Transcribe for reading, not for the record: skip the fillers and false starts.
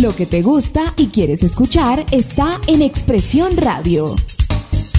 Lo que te gusta y quieres escuchar está en Expresión Radio.